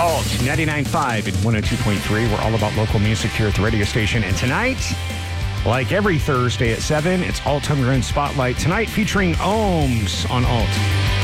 Alt 99.5 and 102.3. We're all about local music here at the radio station. And tonight, like every Thursday at 7, it's Alt Homegrown Spotlight. Tonight featuring Ohms on Alt.